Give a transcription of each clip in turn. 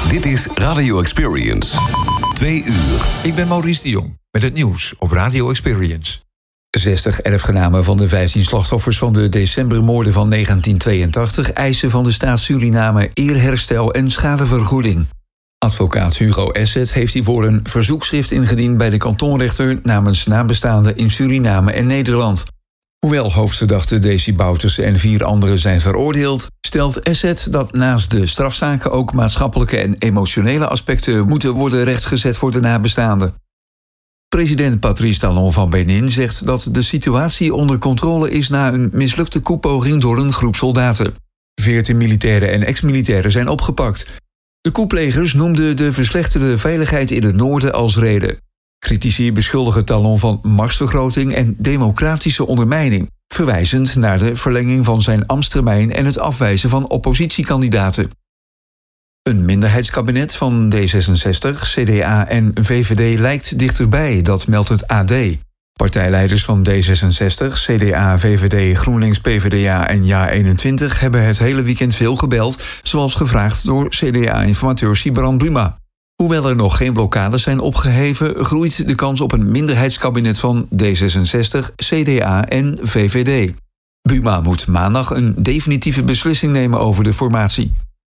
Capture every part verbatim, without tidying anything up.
Dit is Radio Experience. Twee uur. Ik ben Maurice de Jong met het nieuws op Radio Experience. zestig erfgenamen van de vijftien slachtoffers van de decembermoorden van negentien tweeëntachtig... eisen van de staat Suriname eerherstel en schadevergoeding. Advocaat Hugo Esset heeft hiervoor een verzoekschrift ingediend bij de kantonrechter namens nabestaanden in Suriname en Nederland. Hoewel hoofdverdachte Desi Bouterse en vier anderen zijn veroordeeld, stelt Esset dat naast de strafzaken ook maatschappelijke en emotionele aspecten moeten worden rechtgezet voor de nabestaanden. President Patrice Talon van Benin zegt dat de situatie onder controle is na een mislukte koepoging door een groep soldaten. Veertien militairen en ex-militairen zijn opgepakt. De koeplegers noemden de verslechterde veiligheid in het noorden als reden. Critici beschuldigen Talon van machtsvergroting en democratische ondermijning, verwijzend naar de verlenging van zijn ambtstermijn en het afwijzen van oppositiekandidaten. Een minderheidskabinet van D zesenzestig, C D A en V V D lijkt dichterbij, dat meldt het A D. Partijleiders van D zesenzestig, C D A, V V D, GroenLinks, P V D A en Ja eenentwintig hebben het hele weekend veel gebeld, zoals gevraagd door C D A-informateur Sibrand Buma. Hoewel er nog geen blokkades zijn opgeheven, groeit de kans op een minderheidskabinet van D zesenzestig, C D A en V V D. Buma moet maandag een definitieve beslissing nemen over de formatie.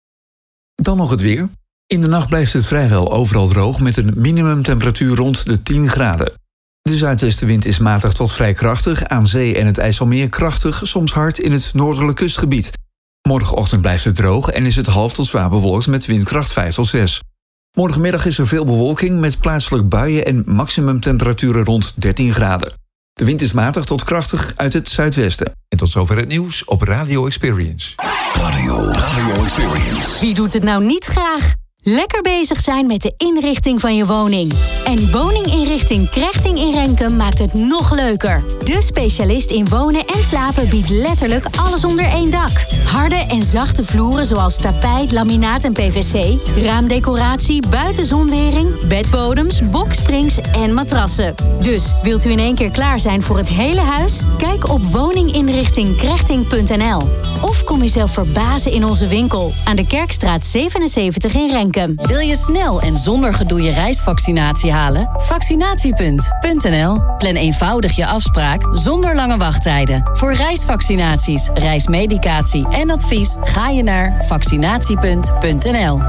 Dan nog het weer. In de nacht blijft het vrijwel overal droog met een minimumtemperatuur rond de tien graden. De zuidwestenwind is matig tot vrij krachtig, aan zee en het IJsselmeer krachtig, soms hard in het noordelijk kustgebied. Morgenochtend blijft het droog en is het half tot zwaar bewolkt met windkracht vijf tot zes. Morgenmiddag is er veel bewolking met plaatselijk buien en maximumtemperaturen rond dertien graden. De wind is matig tot krachtig uit het zuidwesten. En tot zover het nieuws op Radio Experience. Radio, Radio Experience. Wie doet het nou niet graag? Lekker bezig zijn met de inrichting van je woning. En woninginrichting Krechting in Renkum maakt het nog leuker. De specialist in wonen en slapen biedt letterlijk alles onder één dak. Harde en zachte vloeren zoals tapijt, laminaat en P V C, raamdecoratie, buitenzonwering, bedbodems, boksprings en matrassen. Dus wilt u in één keer klaar zijn voor het hele huis? Kijk op woninginrichting krechting punt n l. Of kom jezelf verbazen in onze winkel aan de Kerkstraat zevenenzeventig in Renkum. Wil je snel en zonder gedoe je reisvaccinatie halen? Vaccinatiepunt punt n l. Plan eenvoudig je afspraak zonder lange wachttijden. Voor reisvaccinaties, reismedicatie en advies ga je naar vaccinatiepunt punt n l.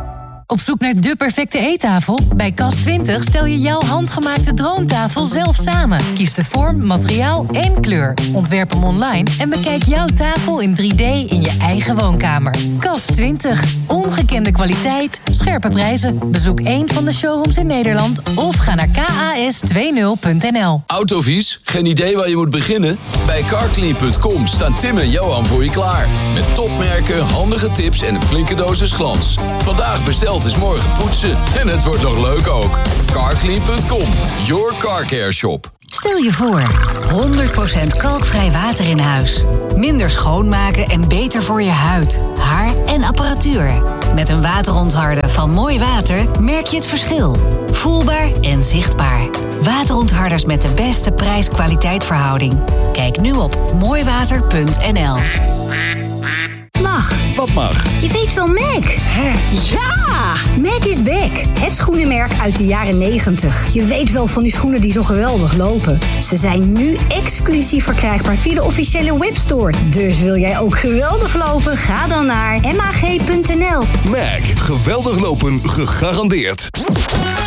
Op zoek naar de perfecte eettafel? Bij Kas twintig stel je jouw handgemaakte droomtafel zelf samen. Kies de vorm, materiaal en kleur. Ontwerp hem online en bekijk jouw tafel in drie D in je eigen woonkamer. Kas twintig. Ongekende kwaliteit, scherpe prijzen. Bezoek één van de showrooms in Nederland of ga naar k a s twintig punt n l. Autovies? Geen idee waar je moet beginnen? Bij carclean punt com staan Tim en Johan voor je klaar. Met topmerken, handige tips en een flinke dosis glans. Vandaag besteld is morgen poetsen. En het wordt nog leuk ook. carclean punt com, your car care shop. Stel je voor, honderd procent kalkvrij water in huis. Minder schoonmaken en beter voor je huid, haar en apparatuur. Met een waterontharder van Mooi Water merk je het verschil. Voelbaar en zichtbaar. Waterontharders met de beste prijs-kwaliteitverhouding. Kijk nu op mooi water punt n l. Mag. Wat mag? Je weet wel Mac. Hè? Ja! Mac is back. Het schoenenmerk uit de jaren negentig. Je weet wel van die schoenen die zo geweldig lopen. Ze zijn nu exclusief verkrijgbaar via de officiële webstore. Dus wil jij ook geweldig lopen? Ga dan naar m a g punt n l. Mac. Geweldig lopen gegarandeerd.